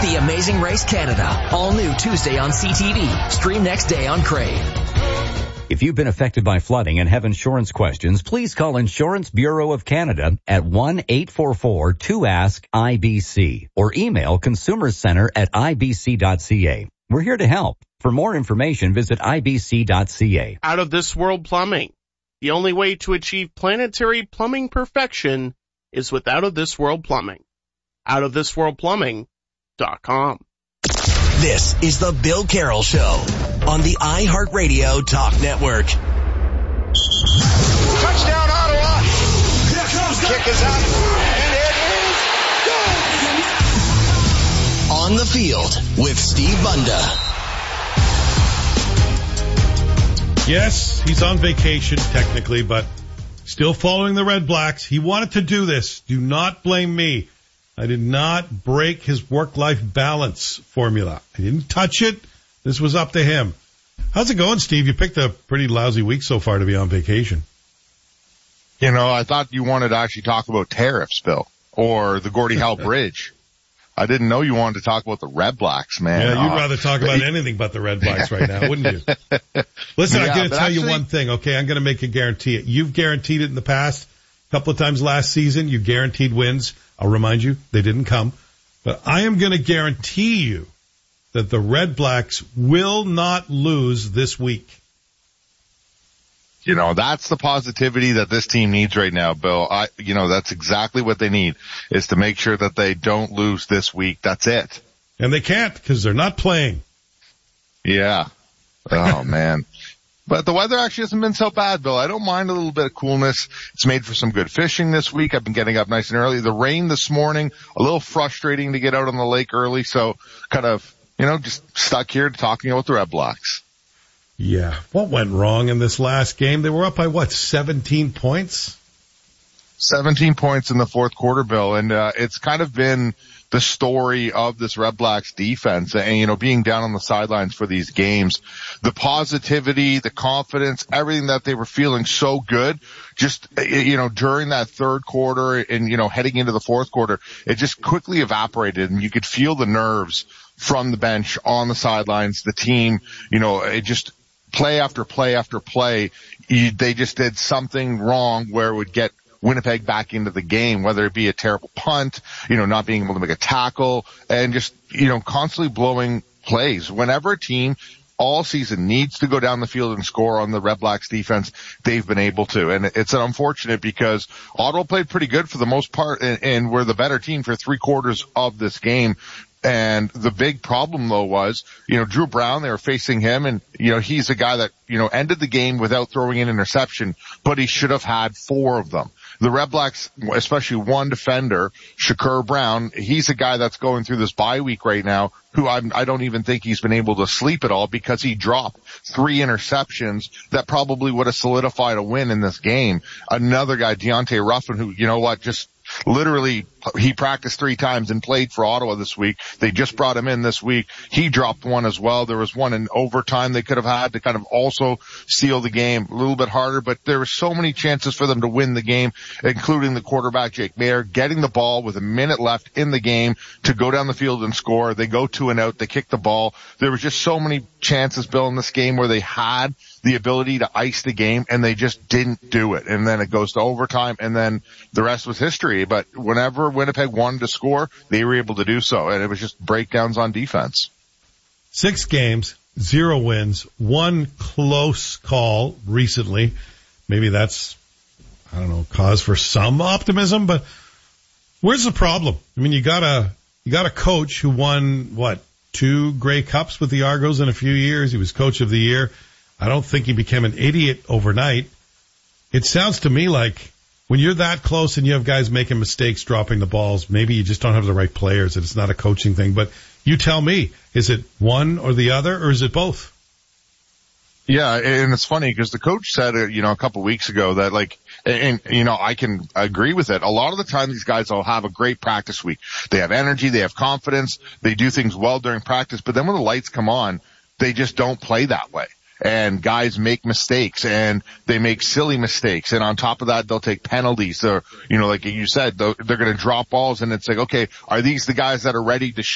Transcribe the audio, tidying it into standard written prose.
The Amazing Race Canada. All new Tuesday on CTV. Stream next day on Crave. If you've been affected by flooding and have insurance questions, please call Insurance Bureau of Canada at 1-844-2ASK-IBC or email consumerscenter@ibc.ca. We're here to help. For more information, visit ibc.ca. Out of This World Plumbing. The only way to achieve planetary plumbing perfection is with Out of This World Plumbing. OutofThisWorldPlumbing.com. This is the Bill Carroll Show on the iHeartRadio Talk Network. Touchdown, Ottawa! Here comes the kick is up, and it is good! On the Field with Steve Bunda. Yes, he's on vacation technically, but still following the Red Blacks. He wanted to do this. Do not blame me. I did not break his work-life balance formula. I didn't touch it. This was up to him. How's it going, Steve? You picked a pretty lousy week so far to be on vacation. You know, I thought you wanted to actually talk about tariffs, Bill, or the Gordie Howe Bridge. I didn't know you wanted to talk about the Red Blacks, man. Yeah, you'd rather talk about anything but the Red Blacks right now, wouldn't you? Listen, I'm going to tell you one thing, okay? I'm going to make you guarantee it. You've guaranteed it in the past. A couple of times last season, you guaranteed wins. I'll remind you, they didn't come. But I am going to guarantee you that the Red Blacks will not lose this week. You know, that's the positivity that this team needs right now, Bill. That's exactly what they need, is to make sure that they don't lose this week. That's it. And they can't because they're not playing. Yeah. Oh, man. But the weather actually hasn't been so bad, Bill. I don't mind a little bit of coolness. It's made for some good fishing this week. I've been getting up nice and early. The rain this morning, a little frustrating to get out on the lake early. So kind of, just stuck here talking about the Red Blacks. Yeah. What went wrong in this last game? They were up by 17 points? 17 points in the fourth quarter, Bill. And, it's kind of been the story of this Red Blacks defense and, being down on the sidelines for these games, the positivity, the confidence, everything that they were feeling so good, just, during that third quarter and, heading into the fourth quarter, it just quickly evaporated and you could feel the nerves from the bench on the sidelines. The team, it just play after play after play. They just did something wrong where it would get Winnipeg back into the game, whether it be a terrible punt, not being able to make a tackle, and just, constantly blowing plays. Whenever a team all season needs to go down the field and score on the Red Blacks defense, they've been able to. And it's unfortunate because Ottawa played pretty good for the most part and were the better team for 3/4 of this game. And the big problem though was, Drew Brown, they were facing him and, he's a guy that, ended the game without throwing an interception, but he should have had 4 of them. The Red Blacks, especially one defender, Shakur Brown, he's a guy that's going through this bye week right now, who I don't even think he's been able to sleep at all because he dropped 3 interceptions that probably would have solidified a win in this game. Another guy, Deontay Ruffin, who, just literally, he practiced 3 times and played for Ottawa this week. They just brought him in this week. He dropped one as well. There was one in overtime they could have had to kind of also seal the game a little bit harder, but there were so many chances for them to win the game, including the quarterback, Jake Maier, getting the ball with a minute left in the game to go down the field and score. They go 2 and out. They kick the ball. There was just so many chances, Bill, in this game where they had the ability to ice the game and they just didn't do it. And then it goes to overtime and then the rest was history. But whenever Winnipeg wanted to score, they were able to do so. And it was just breakdowns on defense. 6 games, 0 wins, 1 close call recently. Maybe that's, cause for some optimism, but where's the problem? I mean, you got a coach who won, 2 Grey Cups with the Argos in a few years. He was coach of the year. I don't think he became an idiot overnight. It sounds to me like when you're that close and you have guys making mistakes, dropping the balls, maybe you just don't have the right players and it's not a coaching thing. But you tell me, is it one or the other or is it both? Yeah, and it's funny because the coach said, a couple weeks ago that I can agree with it. A lot of the time these guys will have a great practice week. They have energy, they have confidence, they do things well during practice, but then when the lights come on, they just don't play that way. And guys make mistakes and they make silly mistakes. And on top of that, they'll take penalties or, like you said, they're going to drop balls and it's like, okay, are these the guys that are ready to